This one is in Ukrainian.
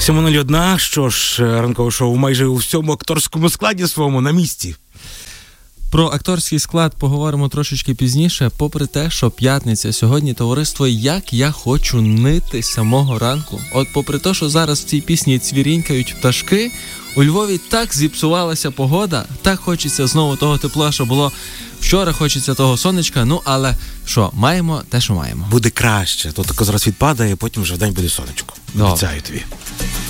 7:01, що ж, ранкове шоу майже у всьому акторському складі своєму на місці. Про акторський склад поговоримо трошечки пізніше, попри те, що п'ятниця сьогодні, товариство, як я хочу нити з самого ранку. От попри те, що зараз в цій пісні цвірінькають пташки, у Львові так зіпсувалася погода, так хочеться знову того тепла, що було вчора, хочеться того сонечка, ну але що, маємо те, що маємо. Буде краще, то тако зараз відпадає, потім вже в день буде сонечко. Обіцяю тобі.